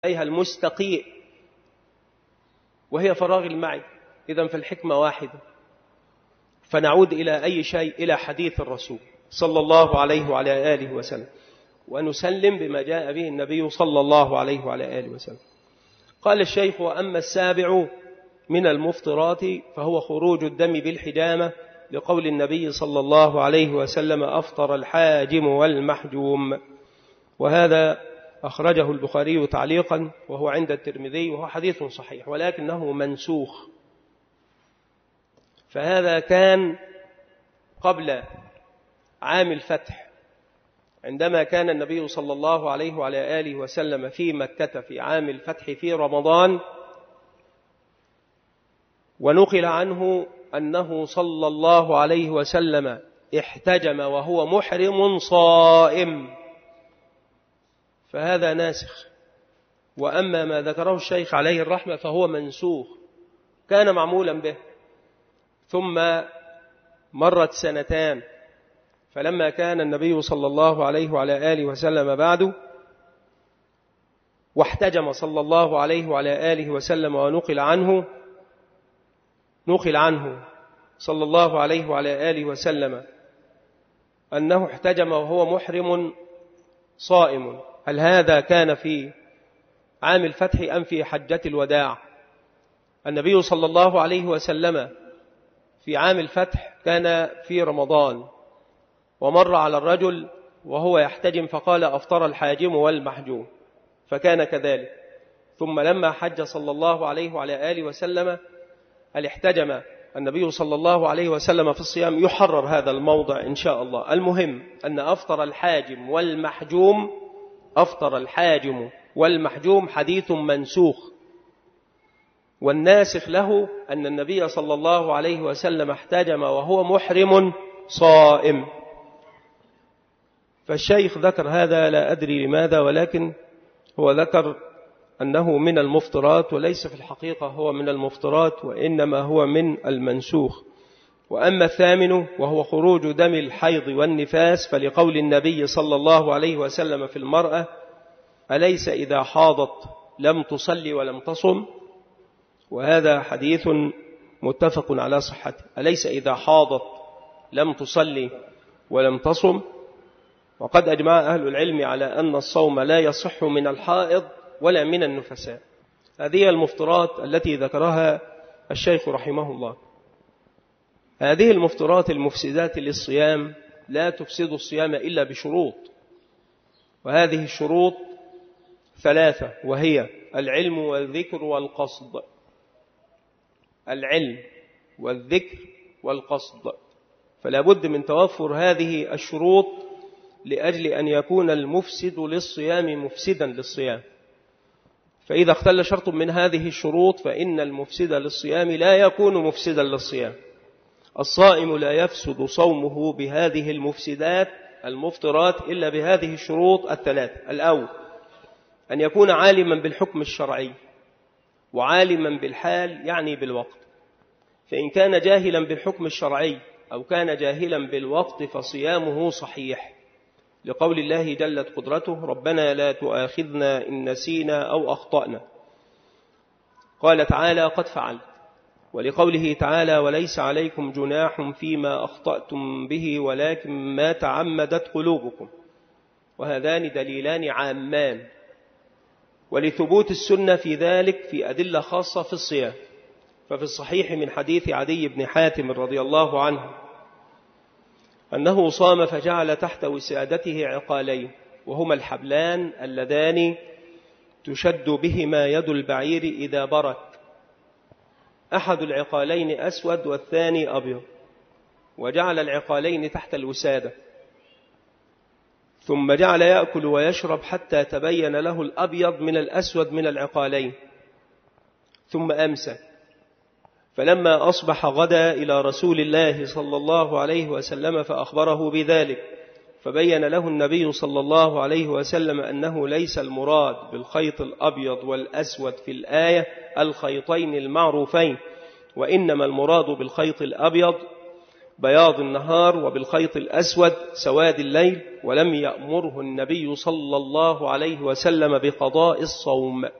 إليها المستقيء وهي فراغ المعي. إذن فالحكمة واحدة. فنعود إلى أي شيء؟ إلى حديث الرسول صلى الله عليه وعلى آله وسلم، ونسلم بما جاء به النبي صلى الله عليه وعلى آله وسلم. قال الشيخ: وأما السابع من المفطرات فهو خروج الدم بالحجامة، لقول النبي صلى الله عليه وسلم: أفطر الحاجم والمحجوم. وهذا أخرجه البخاري تعليقا وهو عند الترمذي، وهو حديث صحيح ولكنه منسوخ. فهذا كان قبل عام الفتح، عندما كان النبي صلى الله عليه وعلى آله وسلم في مكة في عام الفتح في رمضان، ونقل عنه أنه صلى الله عليه وسلم احتجم وهو محرم صائم، فهذا ناسخ. وأما ما ذكره الشيخ عليه الرحمة فهو منسوخ، كان معمولا به، ثم مرت سنتان، فلما كان النبي صلى الله عليه وعلى آله وسلم بعده واحتجم صلى الله عليه وعلى آله وسلم، ونقل عنه صلى الله عليه وعلى آله وسلم أنه احتجم وهو محرم صائم. هل هذا كان في عام الفتح أم في حجة الوداع؟ النبي صلى الله عليه وسلم في عام الفتح كان في رمضان، ومر على الرجل وهو يحتجم فقال: أفطر الحاجم والمحجوم، فكان كذلك. ثم لما حج صلى الله عليه وعلى آله وسلم هل احتجم النبي صلى الله عليه وسلم في الصيام؟ يحرر هذا الموضع إن شاء الله. المهم أن أفطر الحاجم والمحجوم حديث منسوخ، والناسخ له أن النبي صلى الله عليه وسلم احتجم وهو محرم صائم. فالشيخ ذكر هذا لا أدري لماذا، ولكن هو ذكر أنه من المفطرات، وليس في الحقيقة هو من المفطرات، وإنما هو من المنسوخ. وأما الثامن وهو خروج دم الحيض والنفاس، فلقول النبي صلى الله عليه وسلم في المرأة: أليس إذا حاضت لم تصلي ولم تصم؟ وهذا حديث متفق على صحته. أليس إذا حاضت لم تصلي ولم تصم؟ وقد أجمع أهل العلم على أن الصوم لا يصح من الحائض ولا من النفساء. هذه المفطرات التي ذكرها الشيخ رحمه الله. هذه المفطرات المفسدات للصيام لا تفسد الصيام إلا بشروط، وهذه الشروط ثلاثة، وهي العلم والذكر والقصد. العلم والذكر والقصد، فلا بد من توفر هذه الشروط لأجل أن يكون المفسد للصيام مفسدا للصيام. فإذا اختل شرط من هذه الشروط فإن المفسد للصيام لا يكون مفسدا للصيام. الصائم لا يفسد صومه بهذه المفطرات إلا بهذه الشروط الثلاث. الأول أن يكون عالما بالحكم الشرعي، وعالما بالحال يعني بالوقت. فإن كان جاهلا بالحكم الشرعي أو كان جاهلا بالوقت فصيامه صحيح، لقول الله جلت قدرته: ربنا لا تؤاخذنا إن نسينا أو أخطأنا. قال تعالى: قد فعلت. ولقوله تعالى: وليس عليكم جناح فيما أخطأتم به ولكن ما تعمدت قلوبكم. وهذان دليلان عامان، ولثبوت السنة في ذلك في أدلة خاصة في الصيام. ففي الصحيح من حديث عدي بن حاتم رضي الله عنه أنه صام فجعل تحت وسادته عقالين، وهما الحبلان اللذان تشد بهما يد البعير إذا برك، أحد العقالين أسود والثاني أبيض، وجعل العقالين تحت الوسادة، ثم جعل يأكل ويشرب حتى تبين له الأبيض من الأسود من العقالين، ثم أمسك. فلما أصبح غدا إلى رسول الله صلى الله عليه وسلم فأخبره بذلك، فبين له النبي صلى الله عليه وسلم أنه ليس المراد بالخيط الأبيض والأسود في الآية الخيطين المعروفين، وإنما المراد بالخيط الأبيض بياض النهار وبالخيط الأسود سواد الليل، ولم يأمره النبي صلى الله عليه وسلم بقضاء الصوم.